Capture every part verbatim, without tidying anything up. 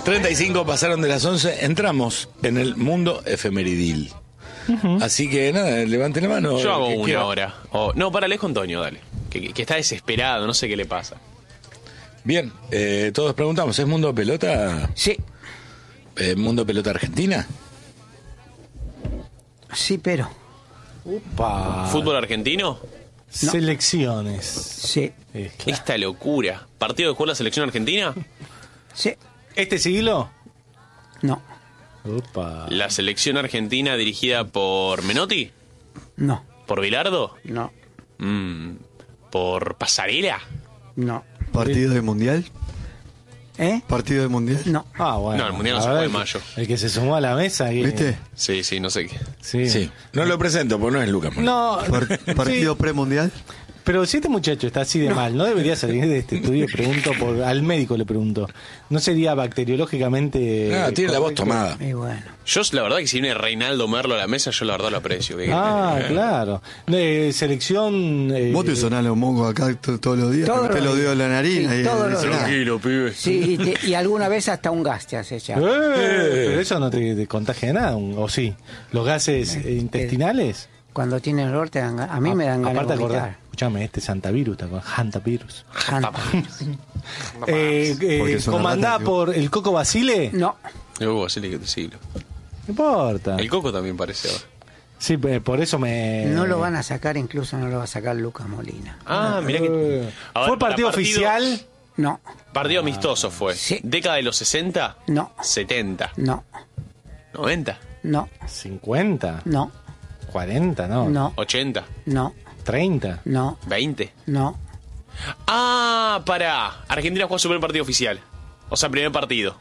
treinta y cinco pasaron de las once, entramos en el mundo efemeridil. Uh-huh. Así que nada, levanten la mano. Yo hago una quiera. hora. Oh, no, para con Antonio, dale. Que, que está desesperado, no sé qué le pasa. Bien, eh, todos preguntamos, ¿es mundo pelota? Sí. Eh, ¿Mundo pelota argentina? Sí, pero. Upa. ¿Fútbol argentino? No. Selecciones. Sí. Eh, claro. Esta locura. ¿Partido de juego la selección argentina? Sí. ¿Este siglo? No. Upa. ¿La selección argentina dirigida por Menotti? No. ¿Por Bilardo? No. Mm, ¿Por Pasarela? No. ¿Partido de mundial? ¿Eh? ¿Partido de mundial? No. Ah, bueno. No, el mundial no A se juega ver, en mayo. El que se sumó a la mesa. Que... ¿Viste? Sí, sí, no sé qué. Sí. Sí. No lo presento, porque no es Lucas. No, Par- ¿Partido sí, premundial? pero si este muchacho está así de mal, no debería salir de este estudio. Pregunto por, al médico le pregunto. ¿No sería bacteriológicamente? Ah, tiene la voz correcto? tomada. Y bueno. Yo, la verdad, que si viene Reinaldo Merlo a la mesa, yo la verdad lo aprecio. ¿Qué Ah, querés? claro. Eh, selección. Eh, Vos te sonás los mongos acá t- todos los días, Todos te los lo dio días. la nariz. Sí, ahí, todos ahí los dice, días. "Ah". Tranquilo, pibe. Sí, y, te- y alguna vez hasta un gas te hace ya. eh, pero eso no te, te contagia de nada, un- ¿o sí? ¿Los gases eh, intestinales? Cuando tienes dolor te dan ga- A mí me dan ganas Aparte, de acordá, vomitar. escuchame, este Santavirus, ¿te acordás? Hantavirus. Janta. Eh, eh, Porque son comandada ratas, por el Coco Basile. No. Uh, así que te siglo. No importa. El Coco también parece ahora. Sí, eh, por eso me. No lo van a sacar, incluso no lo va a sacar Lucas Molina. Ah, mirá que... Eh, A ver, ¿Fue para partido, partido- oficial? No. Partido amistoso fue. Sí. ¿Década de los sesenta? No. setenta. No. noventa. No. ¿cincuenta? No. ¿cuarenta? No. No. ochenta. No. ¿treinta? No. veinte. No. Ah, pará. Argentina jugó su primer partido oficial. O sea, primer partido.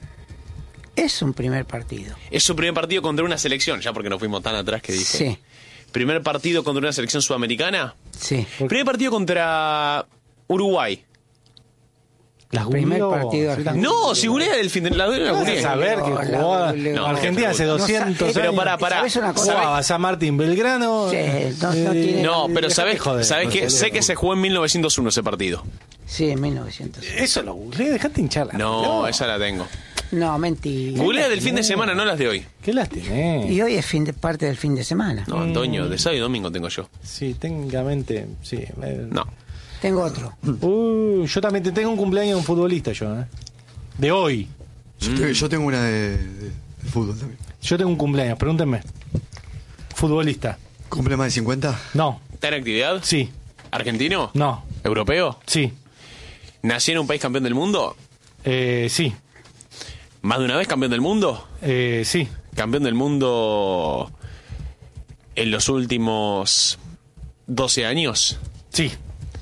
Es un primer partido. Es su primer partido contra una selección, ya porque no fuimos tan atrás que dije. Sí. Primer partido contra una selección sudamericana. Sí. Primer partido contra Uruguay. ¿Las Primer googleó? partido Sí, las argentino. No, si googleé del fin de la la Vas googleé. a saber que No, jugó la- la- no, Argentina hace no doscientos sa- años. Pero pará, pará. ¿Sabes una cosa? Jugaba San Martín Belgrano. Sí, no- no tiene- No, pero Dejate ¿sabés, joder, ¿sabés por qué? favor. Sé que se jugó en mil novecientos uno ese partido. Sí, en mil novecientos. Eso lo googleé, dejate hinchar la No, pelota. esa la tengo. No, mentira. Googlea del fin de semana, no las de hoy. ¿Qué las tenés? Y hoy es fin de parte del fin de semana. No, Antonio, de sábado y domingo tengo yo. Sí, técnicamente, sí. eh. No. Tengo otro. Uh, yo también te tengo un cumpleaños de un futbolista yo, ¿eh? De hoy. Yo, tengo, yo tengo una de, de- de fútbol también. Yo tengo un cumpleaños, pregúntenme. Futbolista. ¿Cumple más de cincuenta? No. ¿Está en actividad? Sí. ¿Argentino? No. ¿Europeo? Sí. ¿Nació en un país campeón del mundo? Eh, sí. ¿Más de una vez campeón del mundo? Eh, sí. ¿Campeón del mundo en los últimos doce años? Sí.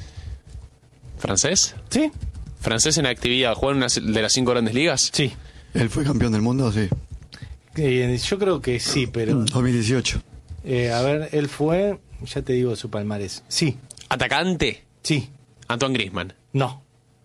¿Francés? Sí. ¿Francés en actividad? ¿Juega en una de las cinco grandes ligas? Sí. ¿Él fue campeón del mundo? Sí. Eh, yo creo que sí, pero... dos mil dieciocho. Eh, a ver, él fue... Ya te digo su palmarés. Sí. ¿Atacante? Sí. Antoine Griezmann. No.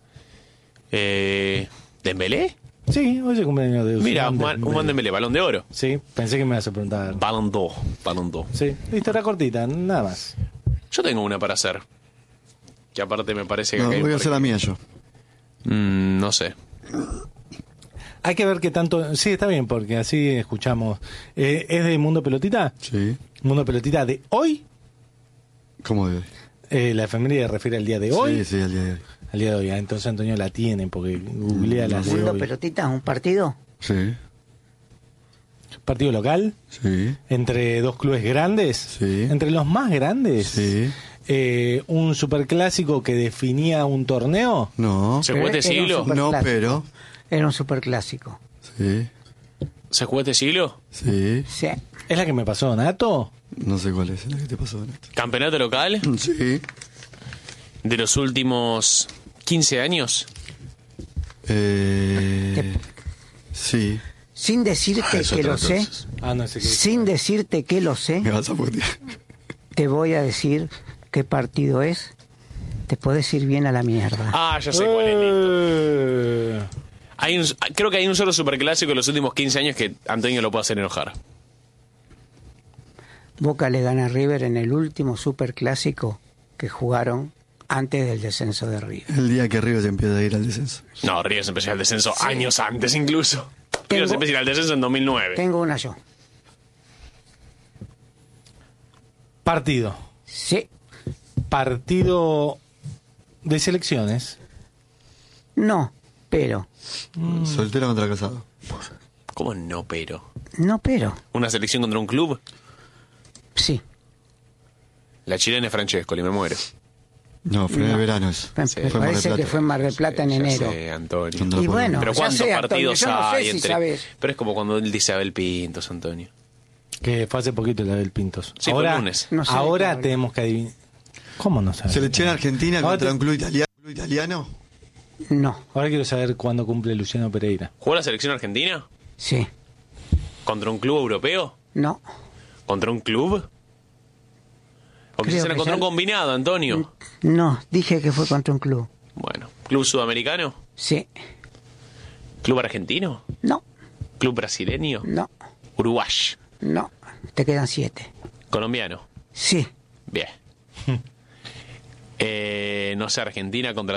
Eh, ¿Dembélé? Sí, hoy es el cumpleaños de Mira, Ousmane un man- un man Dembélé, balón de oro. Sí, pensé que me ibas a preguntar. Balón d'Or, balón d'Or. Sí, listo, era cortita, nada más. Yo tengo una para hacer. Que aparte me parece que... No, acá hay voy a un hacer la mía yo. Mm, no sé. Hay que ver qué tanto... Sí, está bien, porque así escuchamos. Eh, ¿Es de Mundo Pelotita? Sí. Mundo Pelotita de hoy. ¿Cómo de hoy? Eh, la efeméride refiere al día de hoy. Sí, sí, al día de hoy. Al día de hoy. Ah, entonces Antonio la tiene, porque googlea las de ¿Mundo hoy. pelotita? ¿Un partido? Sí, Partido local. sí, Entre dos clubes grandes. Sí. Entre los más grandes. sí. Eh, un superclásico que definía un torneo. No, ¿Se jugó este Era un siglo? super- no, superclásico. pero... Era un superclásico. Sí, ¿Se jugó este siglo? sí. Sí. ¿Es la que me pasó, Nato? No sé cuál es la que te pasó, Nato. ¿Campeonato local? Sí. ¿De los últimos quince años? Eh, sí. Sin decirte Es que otra lo sé, entonces. Ah, no sé qué. sin decirte que lo sé, Me vas a putear. te voy a decir qué partido es. Te podés ir bien a la mierda. Ah, ya sé cuál es. listo. Eh, Hay un, creo que hay un solo superclásico en los últimos quince años que Antonio lo puede hacer enojar. Boca le gana a River en el último superclásico que jugaron antes del descenso de River. El día que River se empieza a ir al descenso. No, River se empezó al descenso años antes incluso. River Tengo- se empezó a ir al descenso en dos mil nueve. Tengo una yo. Partido. Sí. Partido de selecciones. No, pero. Soltero contra casado. ¿Cómo no, pero? No, pero. ¿Una selección contra un club? Sí. La chilena es Francescoli, me muero. No, fue en el verano eso. Me, Sí. me Fue en Mar del parece Plata. que fue en Mar del Plata en Ya enero. sé, Antonio. Contra Y bueno, Pero ya ¿cuántos sé, Antonio, partidos yo no sé hay si entre...? sabes. Pero es como cuando él dice Abel Pintos, Antonio. Que fue hace poquito la del Pintos. Sí, fue ahora, el lunes. No sé de qué ahora habla. tenemos que adivinar. ¿Cómo no sabes? Selección argentina Ahora contra te- un club italiano. ¿Club italiano? No, Ahora quiero saber cuándo cumple Luciano Pereira. ¿Jugó la selección argentina? sí. ¿Contra un club europeo? No. ¿Contra un club? ¿O Creo quizás era que contra ya- un combinado, Antonio? No, dije que fue contra un club. Bueno, ¿club sudamericano? Sí. ¿Club argentino? No, ¿Club brasileño? no, ¿Uruguay? no. Te quedan siete. ¿Colombiano? Sí. Bien. eh, no sé, Argentina contra